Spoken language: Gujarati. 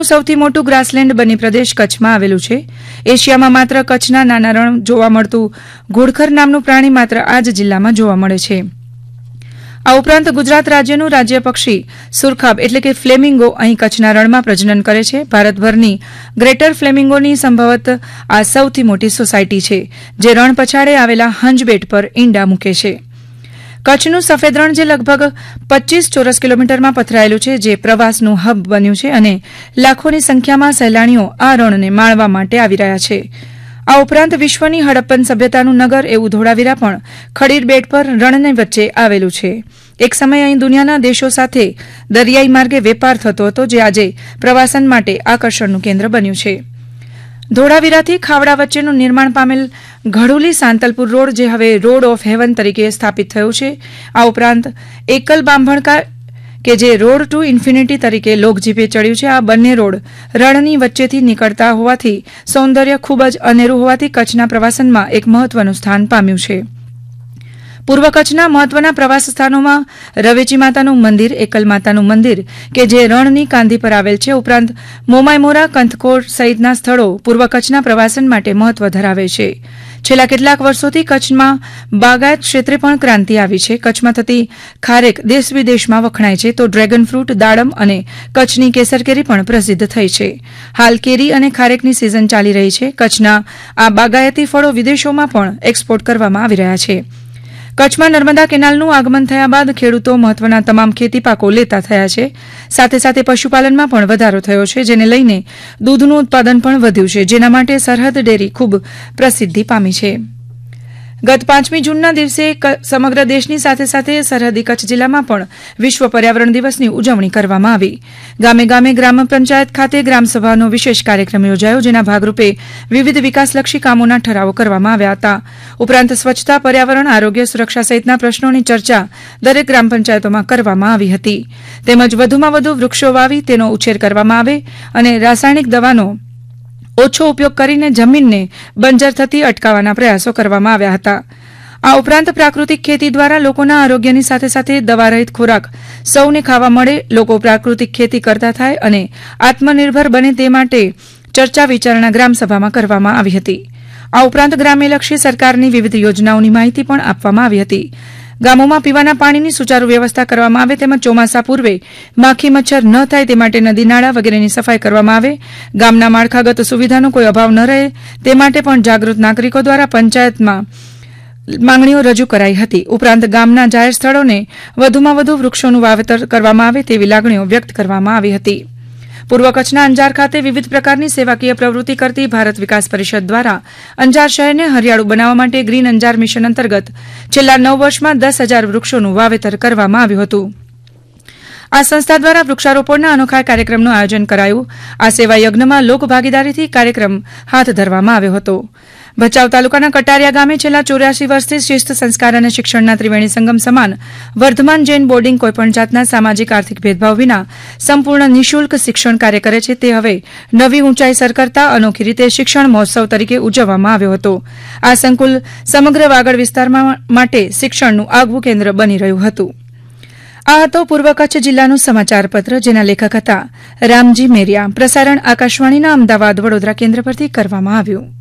સૌથી મોટું ગ્રાસલેન્ડ બની પ્રદેશ કચ્છમાં આવેલું છે. એશિયામાં માત્ર કચ્છના નાના રણ જોવા મળતું ઘોડખર નામનું પ્રાણી માત્ર આ જ જિલ્લામાં જોવા મળે છે. આ ઉપરાંત ગુજરાત રાજ્યનું રાજ્ય પક્ષી સુરખાબ એટલે કે ફ્લેમિંગો અહીં કચ્છના રણમાં પ્રજનન કરે છે. ભારતભરની ગ્રેટર ફ્લેમિંગોની સંભવત આ સૌથી મોટી સોસાયટી છે, જે રણ પછાડે આવેલા હંજબેટ પર ઈંડા મૂકે છે. કચ્છનું સફેદ રણ જે લગભગ 25 ચોરસ કિલોમીટરમાં પથરાયેલું છે, જે પ્રવાસનું હબ બન્યું છે અને લાખોની સંખ્યામાં સહેલાણીઓ આ રણને માણવા માટે આવી રહ્યા છે. આ ઉપરાંત વિશ્વની હડપ્પન સભ્યતાનું નગર એવું ધોળાવીરા પણ ખડીર બેટ પર રણની વચ્ચે આવેલું છે. એક સમયે અહીં દુનિયાના દેશો સાથે દરિયાઈ માર્ગે વેપાર થતો હતો, જે આજે પ્રવાસન માટે આકર્ષણનું કેન્દ્ર બન્યું છે. ધોળાવીરાથી ખાવડા વચ્ચેનું નિર્માણ પામેલ ઘડુલી સાંતલપુર રોડ, જે હવે રોડ ઓફ હેવન તરીકે સ્થાપિત થયો છે. આ ઉપરાંત એકલ બાંભણકા કે જે રોડ ટુ ઇન્ફિનિટી તરીકે લોકજીભે ચડ્યું છે. આ બંને રોડ રણની વચ્ચેથી નીકળતા હોવાથી સૌંદર્ય ખૂબ જ અનેરું હોવાથી કચ્છના પ્રવાસનમાં એક મહત્વનું સ્થાન પામ્યું છે. પૂર્વ કચ્છના મહત્વના પ્રવાસ સ્થાનોમાં રવેચી માતાનું મંદિર, એકલ માતાનું મંદિર કે જે રણની કાંધી પર આવેલ છે, ઉપરાંત મોમાયમોરા, કંથકોટ સહિતના સ્થળો પૂર્વ કચ્છના પ્રવાસન માટે મહત્વ ધરાવે છે. છેલ્લા કેટલાક વર્ષોથી કચ્છમાં બાગાયત ક્ષેત્રે પણ ક્રાંતિ આવી છે. કચ્છમાં થતી ખારેક દેશ વિદેશમાં વખણાય છે, તો ડ્રેગન ફ્રૂટ, દાડમ અને કચ્છની કેસર કેરી પણ પ્રસિદ્ધ થઈ છે. હાલ કેરી અને ખારેકની સિઝન ચાલી રહી છે. કચ્છના આ બાગાયતી ફળો વિદેશોમાં પણ એક્સપોર્ટ કરવામાં આવી રહ્યા છે. કચ્છમાં નર્મદા કેનાલનું આગમન થયા બાદ ખેડૂતો મહત્વના તમામ ખેતી પાકો લેતા થયા છે. સાથે સાથે પશુપાલનમાં પણ વધારો થયો છે, જેને લઈને દૂધનું ઉત્પાદન પણ વધ્યું છે, જેના માટે સરહદ ડેરી ખૂબ પ્રસિદ્ધિ પામી છે. ગત 5મી જૂનના દિવસે સમગ્ર દેશની સાથે સાથે સરહદી કચ્છ જિલ્લામાં પણ વિશ્વ પર્યાવરણ દિવસની ઉજવણી કરવામાં આવી. ગામે ગામે ગ્રામ પંચાયત ખાતે ગ્રામસભાનો વિશેષ કાર્યક્રમ યોજાયો, જેના ભાગરૂપે વિવિધ વિકાસલક્ષી કામોના ઠરાવો કરવામાં આવ્યા હતા. ઉપરાંત સ્વચ્છતા, પર્યાવરણ, આરોગ્ય, સુરક્ષા સહિતના પ્રશ્નોની ચર્ચા દરેક ગ્રામ પંચાયતોમાં કરવામાં આવી હતી. તેમજ વધુમાં વધુ વૃક્ષો વાવી તેનો ઉછેર કરવામાં આવે અને રાસાયણિક દવાનો ઓછો ઉપયોગ કરીને જમીનને બંજર થતી અટકાવવાના પ્રયાસો કરવામાં આવ્યા હતા. આ ઉપરાંત પ્રાકૃતિક ખેતી દ્વારા લોકોના આરોગ્યની સાથે સાથે દવારહિત ખોરાક સૌને ખાવા મળે, લોકો પ્રાકૃતિક ખેતી કરતા થાય અને આત્મનિર્ભર બને તે માટે ચર્ચા વિચારણા ગ્રામસભામાં કરવામાં આવી હતી. આ ઉપરાંત ગ્રામ્યલક્ષી સરકારની વિવિધ યોજનાઓની માહિતી પણ આપવામાં આવી હતી. ગામોમાં પીવાના પાણીની સુચારુ વ્યવસ્થા કરવામાં આવે, તેમજ ચોમાસા પૂર્વે માખી મચ્છર ન થાય તે માટે નદી નાળા વગેરેની સફાઈ કરવામાં આવે. ગામના માળખાગત સુવિધાનો કોઈ અભાવ ન રહે તે માટે પણ જાગૃત નાગરિકો દ્વારા પંચાયતમાં માંગણીઓ રજૂ કરાઈ હતી. ઉપરાંત ગામના જાહેર સ્થળોને વધુમાં વધુ વૃક્ષોનું વાવેતર કરવામાં આવે તેવી લાગણીઓ વ્યક્ત કરવામાં આવી હતી. પૂર્વ કચ્છના અંજાર ખાતે વિવિધ પ્રકારની સેવાકીય પ્રવૃત્તિ કરતી ભારત વિકાસ પરિષદ દ્વારા અંજાર શહેરને હરિયાળું બનાવવા માટે ગ્રીન અંજાર મિશન અંતર્ગત છેલ્લા 9 વર્ષમાં 10,000 વૃક્ષોનું વાવેતર કરવામાં આવ્યું હતું. આ સંસ્થા દ્વારા વૃક્ષારોપણના અનોખા કાર્યક્રમનું આયોજન કરાયું. આ સેવા યજ્ઞમાં લોકભાગીદારીથી કાર્યક્રમ હાથ ધરવામાં આવ્યો હતો. ભચાઉ તાલુકાના કટારિયા ગામે છેલ્લા 84 વર્ષથી શિસ્ત, સંસ્કાર અને શિક્ષણના ત્રિવેણી સંગમ સમાન વર્ધમાન જૈન બોર્ડિંગ કોઈપણ જાતના સામાજિક આર્થિક ભેદભાવ વિના સંપૂર્ણ નિઃશુલ્ક શિક્ષણ કાર્ય કરે છે. તે હવે નવી ઊંચાઈ સર કરતા અનોખી રીતે શિક્ષણ મહોત્સવ તરીકે ઉજવવામાં આવ્યો હતો. આ સંકુલ સમગ્ર વાગડ વિસ્તારમાં માટે શિક્ષણનું આગવું કેન્દ્ર બની રહ્યું હતું. આ હતો પૂર્વ કચ્છ જિલ્લાનું સમાચાર પત્ર, જેના લેખક હતા રામજી મેરિયા. પ્રસારણ આકાશવાણીના અમદાવાદ વડોદરા કેન્દ્ર પરથી કરવામાં આવ્યું.